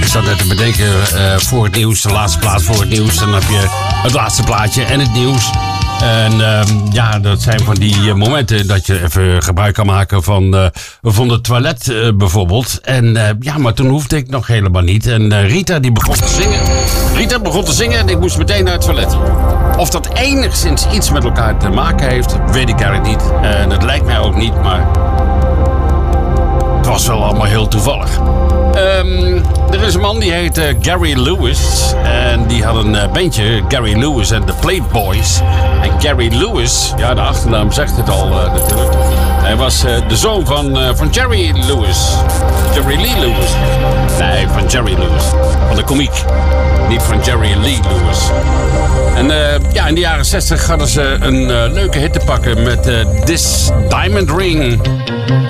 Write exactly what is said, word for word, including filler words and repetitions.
zat net te bedenken uh, voor het nieuws, de laatste plaats voor het nieuws. Dan heb je het laatste plaatje en het nieuws. En uh, ja, dat zijn van die uh, momenten dat je even gebruik kan maken van, uh, van het toilet uh, bijvoorbeeld. En uh, ja, maar toen hoefde ik nog helemaal niet. En uh, Rita die begon te zingen. Rita begon te zingen en ik moest meteen naar het toilet. Of dat enigszins iets met elkaar te maken heeft, weet ik eigenlijk niet. En het lijkt mij ook niet, maar het was wel allemaal heel toevallig. Um, er is een man die heet uh, Gary Lewis. En die had een uh, bandje, Gary Lewis and the Playboys. En Gary Lewis, ja, de achternaam zegt het al uh, natuurlijk. Hij was uh, de zoon van, uh, van Jerry Lewis. Jerry Lee Lewis. Nee, van Jerry Lewis. Van de komiek. Niet van Jerry Lee Lewis. En uh, ja, in de jaren zestig hadden ze een uh, leuke hit te pakken met uh, This Diamond Ring.